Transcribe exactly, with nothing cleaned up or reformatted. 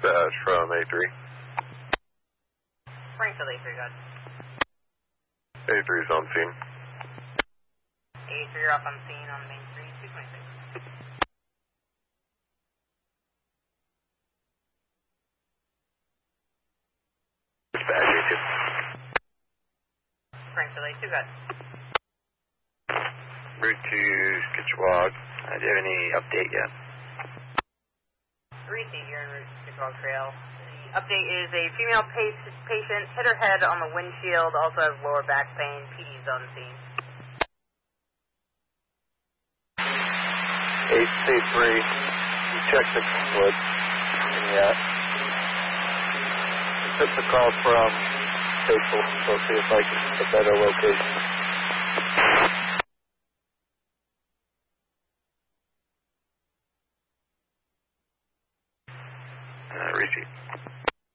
dispatch from A three. Springfield A three, good. A three's on scene. A three, you're off on scene on Main Street, two twenty-six. Dispatch A two. Springfield A two, good. Route to Skitchawag. Uh, do you have any update yet? three C here in Route to Skitchawag Trail. The update is a female pace, patient hit her head on the windshield, also has lower back pain, P D's on scene. eight C three, you checked the foot. Yeah. I took the call from Faithful, so see if I can get a better location. Uh, receipt.